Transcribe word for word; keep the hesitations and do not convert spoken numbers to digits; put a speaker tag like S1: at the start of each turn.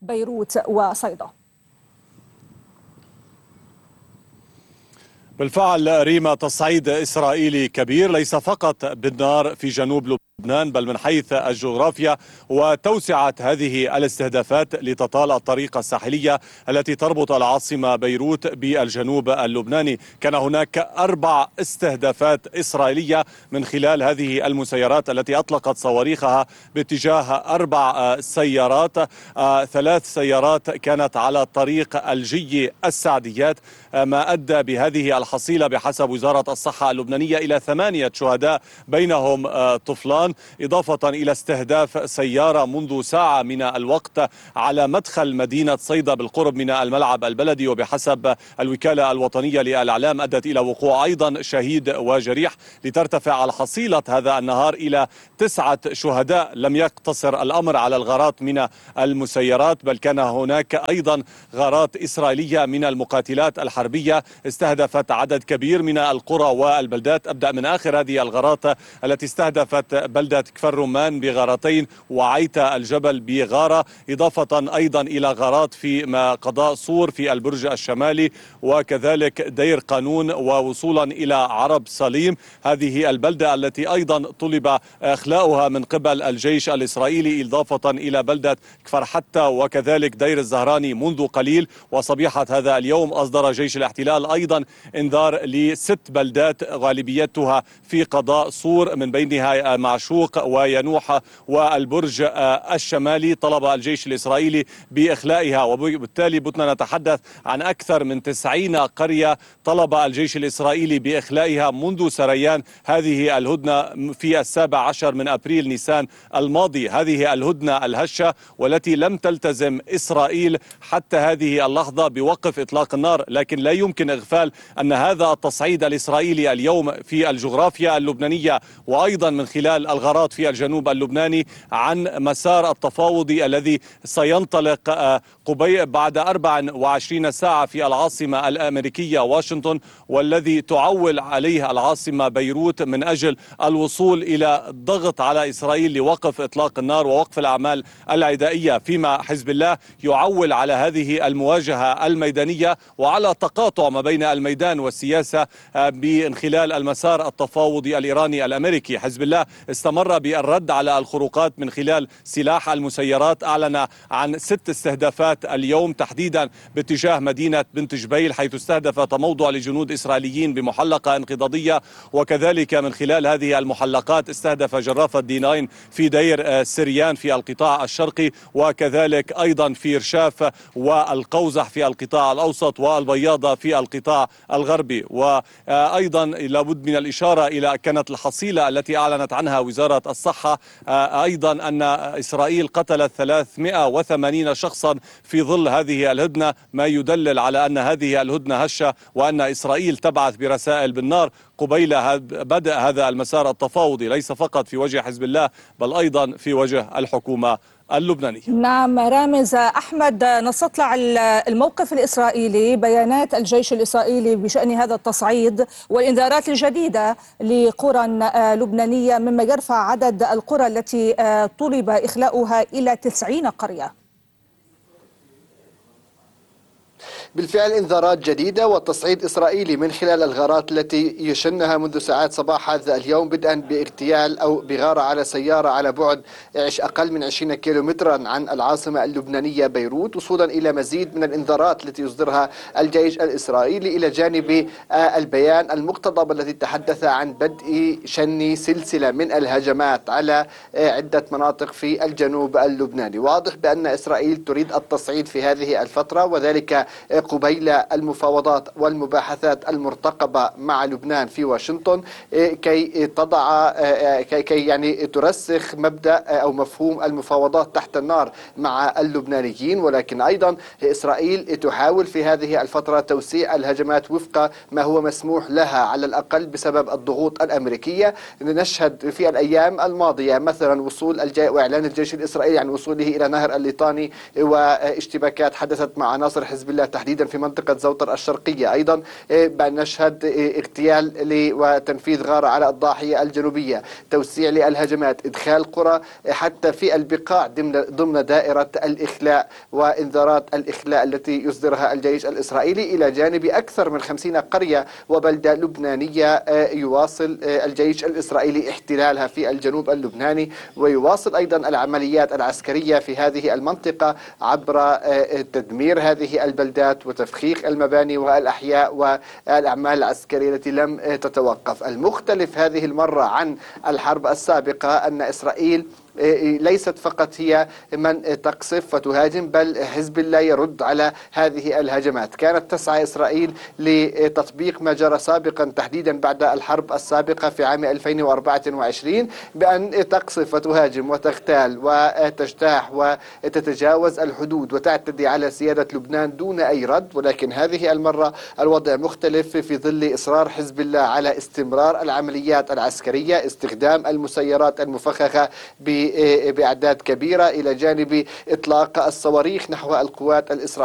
S1: بيروت وصيدا.
S2: بالفعل ريما، تصعيد إسرائيلي كبير ليس فقط بالنار في جنوب لبنان بل من حيث الجغرافيا وتوسعة هذه الاستهدافات لتطال الطريق الساحلية التي تربط العاصمة بيروت بالجنوب اللبناني. كان هناك أربع استهدافات إسرائيلية من خلال هذه المسيرات التي أطلقت صواريخها باتجاه أربع سيارات. آه، ثلاث سيارات كانت على طريق الجي السعديات، آه، ما أدى بهذه الحصيلة بحسب وزارة الصحة اللبنانية إلى ثمانية شهداء بينهم آه، طفلان، إضافة إلى استهداف سيارة منذ ساعة من الوقت على مدخل مدينة صيدا بالقرب من الملعب البلدي، وبحسب الوكالة الوطنية للإعلام أدت إلى وقوع أيضا شهيد وجريح لترتفع الحصيلة هذا النهار إلى تسعة شهداء. لم يقتصر الأمر على الغارات من المسيرات بل كان هناك أيضا غارات إسرائيلية من المقاتلات الحربية استهدفت عدد كبير من القرى والبلدات. أبدأ من آخر هذه الغارات التي استهدفت بلدة كفر رمان بغارتين وعيتا الجبل بغارة، إضافة أيضا إلى غارات في قضاء صور في البرج الشمالي وكذلك دير قانون ووصولا إلى عرب صليم، هذه البلدة التي أيضا طلب إخلاؤها من قبل الجيش الإسرائيلي، إضافة إلى بلدة كفر حتى وكذلك دير الزهراني منذ قليل. وصبيحة هذا اليوم أصدر جيش الاحتلال أيضا انذار لست بلدات غالبيتها في قضاء صور من بينها معشوق وينوح والبرج الشمالي. طلب الجيش الإسرائيلي بإخلائها، وبالتالي بتنا نتحدث عن أكثر من تسعين قرية طلب الجيش الإسرائيلي بإخلائها منذ سريان هذه الهدنة في السابع عشر من أبريل نيسان الماضي. هذه الهدنة الهشة والتي لم تلتزم إسرائيل حتى هذه اللحظة بوقف إطلاق النار، لكن لا يمكن إغفال أن هذا التصعيد الإسرائيلي اليوم في الجغرافيا اللبنانية وأيضا من خلال الغارات في الجنوب اللبناني عن مسار التفاوضي الذي سينطلق قبيل بعد أربع وعشرين ساعة في العاصمة الأمريكية واشنطن، والذي تعول عليه العاصمة بيروت من أجل الوصول إلى الضغط على إسرائيل لوقف إطلاق النار ووقف الأعمال العدائية، فيما حزب الله يعول على هذه المواجهة الميدانية وعلى تقاطع ما بين الميدان والسياسة من خلال المسار التفاوضي الإيراني الأمريكي. حزب الله استمر بالرد على الخروقات من خلال سلاح المسيرات، أعلن عن ست استهدافات اليوم تحديدا باتجاه مدينة بنت جبيل حيث استهدف تموضع لجنود إسرائيليين بمحلقة انقضاضية، وكذلك من خلال هذه المحلقات استهدف جرافة دي تسعة في دير سريان في القطاع الشرقي، وكذلك أيضا في رشاف والقوزح في القطاع الأوسط والبياضة في القطاع الغربي. وأيضا لابد من الإشارة إلى كانت الحصيلة التي أعلنت عنها وزارة الصحة أيضا أن إسرائيل قتلت ثلاثمئة وثمانين شخصا في ظل هذه الهدنة، ما يدلل على أن هذه الهدنة هشة وأن إسرائيل تبعث برسائل بالنار قبيل بدء هذا المسار التفاوضي ليس فقط في وجه حزب الله بل أيضا في وجه الحكومة اللبنانية.
S1: نعم رامز أحمد، نستطلع الموقف الإسرائيلي، بيانات الجيش الإسرائيلي بشأن هذا التصعيد والإنذارات الجديدة لقرى لبنانية مما يرفع عدد القرى التي طلب إخلاؤها إلى تسعين قرية.
S3: بالفعل انذارات جديدة وتصعيد إسرائيلي من خلال الغارات التي يشنها منذ ساعات صباح هذا اليوم، بدءا باغتيال أو بغارة على سيارة على بعد أقل من عشرين كيلومترا عن العاصمة اللبنانية بيروت، وصولا إلى مزيد من الانذارات التي يصدرها الجيش الإسرائيلي، إلى جانب البيان المقتضب الذي تحدث عن بدء شن سلسلة من الهجمات على عدة مناطق في الجنوب اللبناني. واضح بأن إسرائيل تريد التصعيد في هذه الفترة، وذلك قبيل المفاوضات والمباحثات المرتقبة مع لبنان في واشنطن كي تضع كي يعني ترسخ مبدأ أو مفهوم المفاوضات تحت النار مع اللبنانيين. ولكن أيضا إسرائيل تحاول في هذه الفترة توسيع الهجمات وفق ما هو مسموح لها على الأقل بسبب الضغوط الأمريكية. نشهد في الأيام الماضية مثلا وصول الجي وإعلان الجيش الإسرائيلي عن وصوله إلى نهر الليطاني واشتباكات حدثت مع عناصر حزب الله تحديدا تحديدا في منطقة زوطر الشرقية. أيضا نشهد اغتيال وتنفيذ غارة على الضاحية الجنوبية، توسيع للهجمات، إدخال قرى حتى في البقاع ضمن دائرة الإخلاء وإنذارات الإخلاء التي يصدرها الجيش الإسرائيلي، إلى جانب أكثر من خمسين قرية وبلدة لبنانية يواصل الجيش الإسرائيلي احتلالها في الجنوب اللبناني، ويواصل أيضا العمليات العسكرية في هذه المنطقة عبر تدمير هذه البلدات وتفخيخ المباني والأحياء والأعمال العسكرية التي لم تتوقف. المختلف هذه المرة عن الحرب السابقة أن إسرائيل ليست فقط هي من تقصف وتهاجم، بل حزب الله يرد على هذه الهجمات. كانت تسعى إسرائيل لتطبيق ما جرى سابقا تحديدا بعد الحرب السابقة في عام ألفين وأربعة وعشرين بأن تقصف وتهاجم وتغتال وتجتاح وتتجاوز الحدود وتعتدي على سيادة لبنان دون أي رد، ولكن هذه المرة الوضع مختلف في ظل إصرار حزب الله على استمرار العمليات العسكرية، استخدام المسيرات المفخخة ب بأعداد كبيرة، إلى جانب إطلاق الصواريخ نحو القوات الإسرائيلية.